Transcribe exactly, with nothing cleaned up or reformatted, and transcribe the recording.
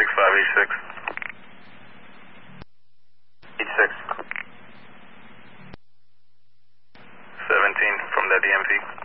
six five eight six. eight six. seventeen from the D M V.